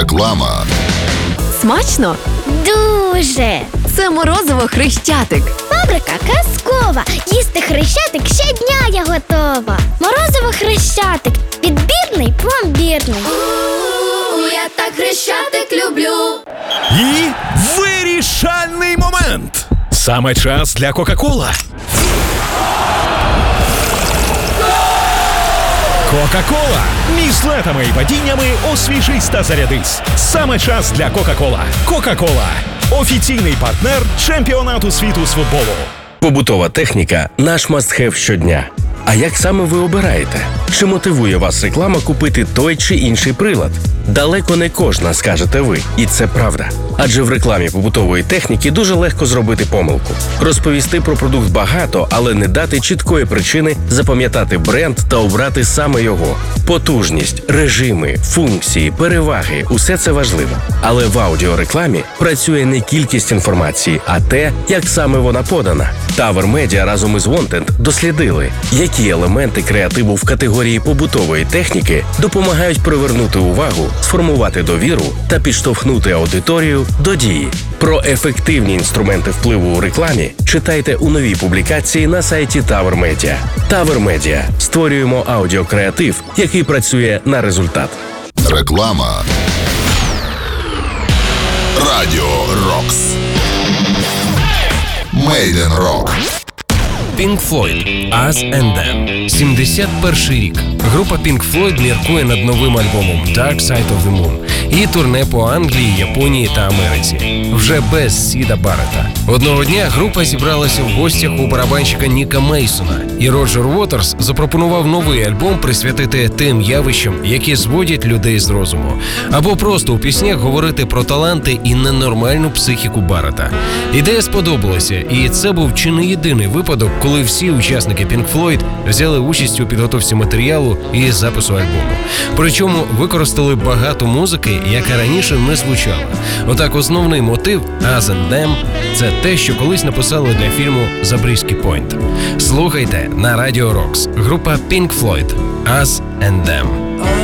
Реклама. Смачно? Дуже! Це морозиво Хрещатик. Фабрика казкова. Їсти Хрещатик щодня я готова. Морозиво Хрещатик. Відбірний, пломбірний. Я так Хрещатик люблю. І вирішальний момент. Саме час для Кока-Кола. Кока-Кола. Між злетами і падіннями освіжись та зарядись. Саме час для Кока-Кола. Кока-Кола. Офіційний партнер чемпіонату світу з футболу. Побутова техніка – наш must-have щодня. А як саме ви обираєте? Чи мотивує вас реклама купити той чи інший прилад? Далеко не кожна, скажете ви. І це правда. Адже в рекламі побутової техніки дуже легко зробити помилку. Розповісти про продукт багато, але не дати чіткої причини запам'ятати бренд та обрати саме його. Потужність, режими, функції, переваги – усе це важливо. Але в аудіорекламі працює не кількість інформації, а те, як саме вона подана. Tower Media разом із Wanted дослідили, які елементи креативу в категорії побутової техніки допомагають привернути увагу, сформувати довіру та підштовхнути аудиторію до дії. Про ефективні інструменти впливу у рекламі читайте у новій публікації на сайті Tower Media. Tower Media. Створюємо аудіокреатив, який працює на результат. Реклама. Радіо Рокс. Made in Rock. Pink Floyd Us and Them. 71 рік. Група Pink Floyd міркує над новим альбомом Dark Side of the Moon і турне по Англії, Японії та Америці. Вже без Сіда Баррета. Одного дня група зібралася в гостях у барабанщика Ніка Мейсона, і Роджер Уотерс запропонував новий альбом присвятити тим явищам, які зводять людей з розуму. Або просто у піснях говорити про таланти і ненормальну психіку Баррета. Ідея сподобалася, і це був чи не єдиний випадок, коли всі учасники Pink Floyd взяли участь у підготовці матеріалу і запису альбому. Причому використали багато музики, яка раніше не звучала. Отак основний мотив Us and Them – це те, що колись написали для фільму «Забризький Пойнт». Слухайте на Радіо Рокс. Група Pink Floyd Us and Them.